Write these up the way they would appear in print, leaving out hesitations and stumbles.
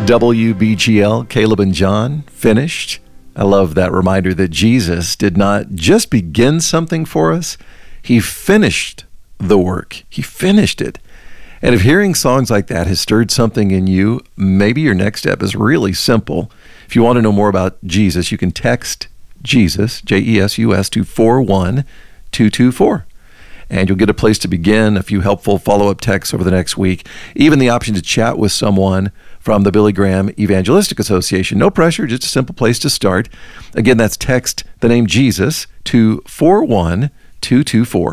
WBGL, Caleb and John, finished. I love that reminder that Jesus did not just begin something for us, he finished the work. He finished it. And if hearing songs like that has stirred something in you, maybe your next step is really simple. If you want to know more about Jesus, you can text Jesus, J-E-S-U-S, to 41224. And you'll get a place to begin, a few helpful follow-up texts over the next week, even the option to chat with someone from the Billy Graham Evangelistic Association. No pressure, just a simple place to start. Again, that's text the name Jesus to 41224.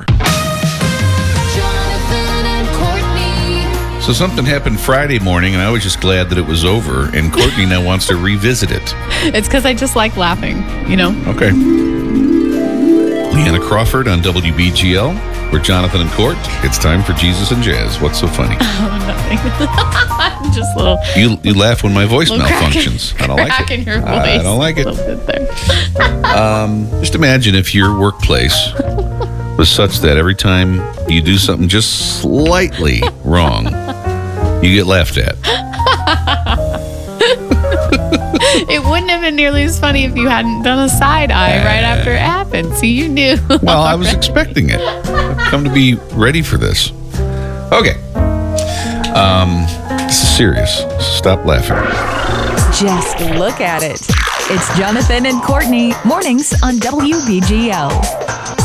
So something happened Friday morning, and I was just glad that it was over, and Courtney now wants to revisit it. It's because I just like laughing, Okay. Leanna Crawford on WBGL. We're Jonathan and Court. It's time for Jesus and Jazz. What's so funny? Oh, nothing. Just a little... You laugh when my voice malfunctions. I don't like it. In your voice. I don't like it. A little bit there. Just imagine if your workplace was such that every time you do something just slightly wrong, you get laughed at. It wouldn't have been nearly as funny if you hadn't done a side eye right after it happened. So you knew. Well, I was expecting it. I've come to be ready for this. Okay. This is serious. Stop laughing. Just look at it. It's Jonathan and Courtney, mornings on WBGL.